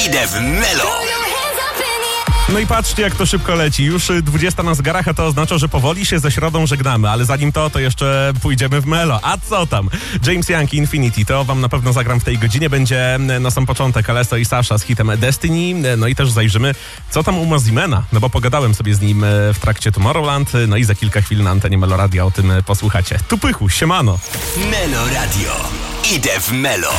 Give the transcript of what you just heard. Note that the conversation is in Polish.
Idę w Melo. No i patrzcie, jak to szybko leci. Już 20 na zegarach, a to oznacza, że powoli się ze środą żegnamy. Ale zanim to jeszcze pójdziemy w Melo. A co tam? James Young, Infinity. To wam na pewno zagram w tej godzinie. Będzie na sam początek Alesso i Sasha z hitem Destiny. No i też zajrzymy, co tam u Mozimena. No bo pogadałem sobie z nim w trakcie Tomorrowland. No i za kilka chwil na antenie Melo Radio o tym posłuchacie. Tu pychu, siemano. Melo Radio. Idę w Melo.